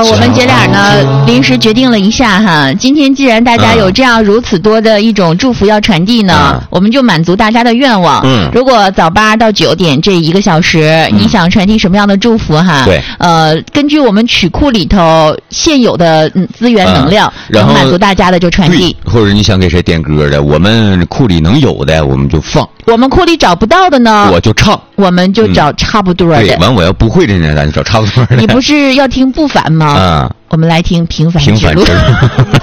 我们姐俩呢临时决定了一下哈，今天既然大家有这样如此多的一种祝福要传递呢，我们就满足大家的愿望。如果早8到9点这1个小时，你想传递什么样的祝福哈？ 对， 根据我们曲库里头现有的资源能量，然后满足大家的就传递。 或者你想给谁点歌的，我们库里能有的我们就放， 我们库里找不到的呢， 我就唱， 我们就找差不多的。 对，完我要不会的呢，咱就找差不多的。 你不是要听不凡吗？我们来听平凡之路。